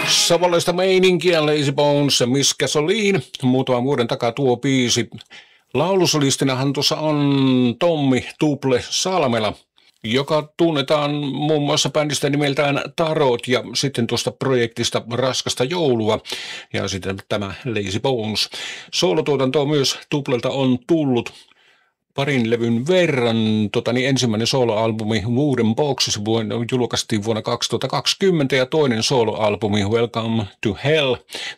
Savolaista meininkiä, Lazy Bones, Miss Gasoline. Muutaman vuoden takaa tuo biisi. Laulusolistinahan tuossa on Tommi Tuple Salmela, joka tunnetaan muun muassa bändistä nimeltään Tarot ja sitten tuosta projektista Raskasta joulua ja sitten tämä Lazy Bones. Soolotuotantoa myös Tuplelta on tullut parin levyn verran. Ensimmäinen soloalbumi Wooden Boxes julkaistiin vuonna 2020 ja toinen soloalbumi Welcome to Hell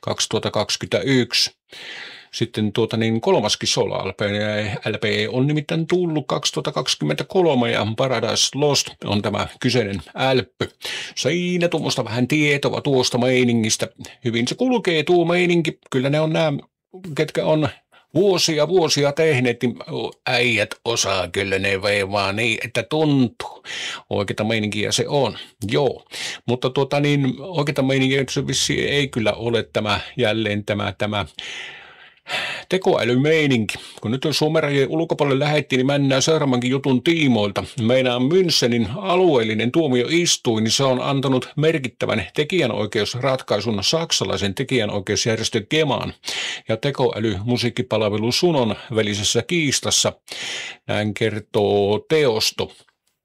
2021. Sitten kolmaskin solo-LP on nimittäin tullut 2023 ja Paradise Lost on tämä kyseinen LP. Siinä tuommoista vähän tietoa tuosta meiningistä. Hyvin se kulkee tuo meininki. Kyllä ne on nämä, ketkä on vuosia tehneet, niin äijät osaa kyllä ne vaan niin, että tuntuu. Oikeita meininkiä se on, joo. Mutta oikeita meininkiä se vissiin ei kyllä ole jälleen tämä tekoälymeininki. Kun nyt Suomen ulkopuolelle lähettiin, niin mennään seuraavankin jutun tiimoilta. Meidän Münchenin alueellinen tuomioistuin, niin se on antanut merkittävän tekijänoikeusratkaisun saksalaisen tekijänoikeusjärjestö GEMAn ja tekoälymusiikkipalvelu Sunon välisessä kiistassa. Näin kertoo Teosto.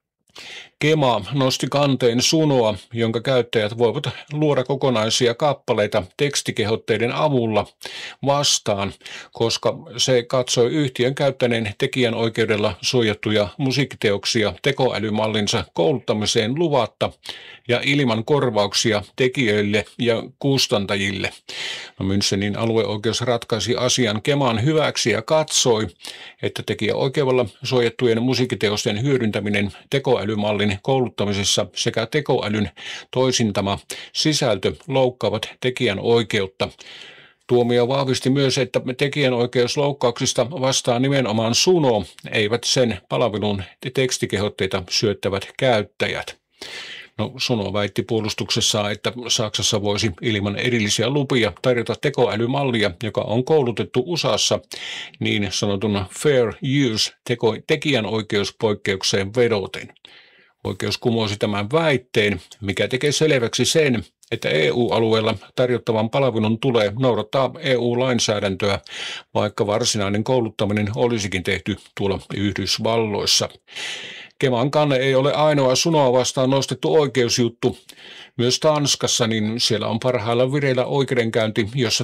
GEMA nosti kanteen Sunoa, jonka käyttäjät voivat luoda kokonaisia kappaleita tekstikehotteiden avulla vastaan, koska se katsoi yhtiön käyttäneen tekijänoikeudella suojattuja musiikkiteoksia tekoälymallinsa kouluttamiseen luvatta ja ilman korvauksia tekijöille ja kustantajille. Münchenin alueoikeus ratkaisi asian GEMAn hyväksi ja katsoi, että tekijäoikeudella suojattujen musiikkiteosten hyödyntäminen tekoälymallin kouluttamisessa sekä tekoälyn toisintama sisältö loukkaavat tekijänoikeutta. Tuomio vahvisti myös, että tekijänoikeusloukkauksista vastaa nimenomaan Suno, eivät sen palvelun tekstikehotteita syöttävät käyttäjät. Suno väitti puolustuksessaan, että Saksassa voisi ilman erillisiä lupia tarjota tekoälymallia, joka on koulutettu USAssa niin sanotun fair use tekijänoikeuspoikkeukseen vedoten. Oikeus kumosi tämän väitteen, mikä tekee selväksi sen, että EU-alueella tarjottavan palvelun tulee noudattaa EU-lainsäädäntöä, vaikka varsinainen kouluttaminen olisikin tehty tuolla Yhdysvalloissa. GEMAn kanne ei ole ainoa Sunoa vastaan nostettu oikeusjuttu. Myös Tanskassa niin siellä on parhaillaan vireillä oikeudenkäynti, jossa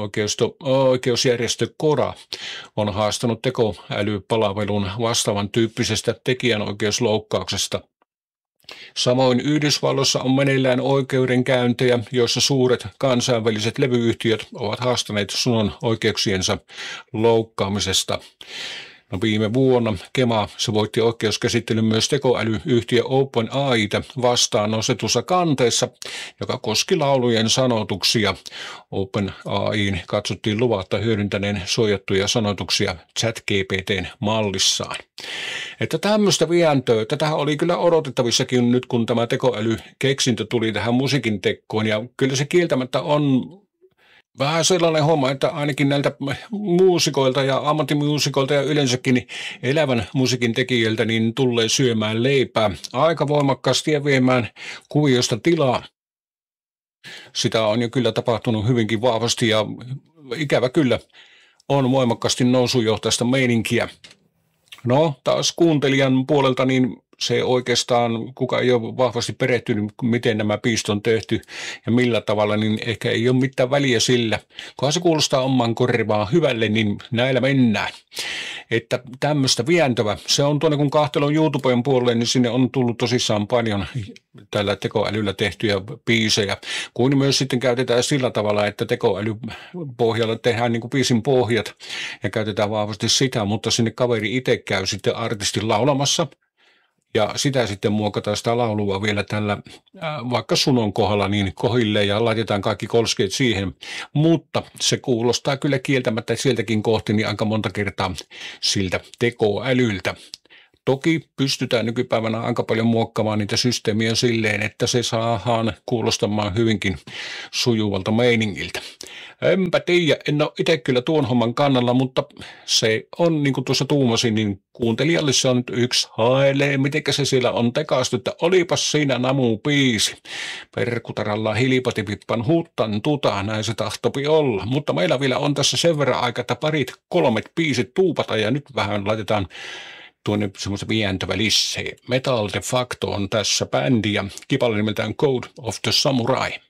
tekijänoikeusjärjestö KORA on haastanut tekoälypalvelun vastaavan tyyppisestä tekijänoikeusloukkauksesta. Samoin Yhdysvalloissa on meneillään oikeudenkäyntejä, joissa suuret kansainväliset levyyhtiöt ovat haastaneet Sunon oikeuksiensa loukkaamisesta. Viime vuonna GEMA se voitti oikeuskäsittelyn myös tekoälyyhtiö OpenAIta vastaan nostetussa kanteessa, joka koski laulujen sanotuksia. OpenAIin katsottiin luvatta hyödyntäneen suojattuja sanotuksia ChatGPT:n mallissaan. Että tämmöistä vientöä, tätähän oli kyllä odotettavissakin nyt, kun tämä tekoälykeksintö tuli tähän musiikin tekkoon, ja kyllä se kieltämättä on vähän sellainen homma, että ainakin näiltä muusikoilta ja ammattimuusikoilta ja yleensäkin niin elävän musiikin tekijöiltä niin tulee syömään leipää aika voimakkaasti ja viemään kuviosta tilaa. Sitä on jo kyllä tapahtunut hyvinkin vahvasti ja ikävä kyllä on voimakkaasti nousujohtaista meininkiä. No taas kuuntelijan puolelta niin se oikeastaan, kuka ei ole vahvasti perehtynyt, miten nämä biisit on tehty ja millä tavalla, niin ehkä ei ole mitään väliä sillä. Kunhan se kuulostaa oman korvaan hyvälle, niin näillä mennään. Että tämmöistä vientävä. Se on tuonne, kun kahtelon YouTuben puolelle, niin sinne on tullut tosissaan paljon tällä tekoälyllä tehtyjä biisejä. Kuin myös sitten käytetään sillä tavalla, että tekoälypohjalla tehdään niin kuin biisin pohjat ja käytetään vahvasti sitä, mutta sinne kaveri itse käy sitten artistin laulamassa. Ja sitä sitten muokataan sitä laulua vielä tällä vaikka Sunon kohdalla niin kohille ja laitetaan kaikki kolskeet siihen. Mutta se kuulostaa kyllä kieltämättä sieltäkin kohti niin aika monta kertaa siltä tekoälyltä. Toki pystytään nykypäivänä aika paljon muokkaamaan niitä systeemiä silleen, että se saadaan kuulostamaan hyvinkin sujuvalta meiningiltä. Enpä tiedä, en ole itse kyllä tuon homman kannalla, mutta se on, niin kuin tuossa tuumasin, niin kuuntelijalle se on nyt yksi hailee, mitenkä se siellä on tekaistu, että olipas siinä namupiisi. Perkutaralla hilipatipippan huttan tuta, näin se tahtopi olla. Mutta meillä vielä on tässä sen verran aikaa, että kolmet biisit tuupata ja nyt vähän laitetaan tuonne semmoista vientävä lisseen. Metal de Facto on tässä bändi ja kipale nimeltään Code of the Samurai.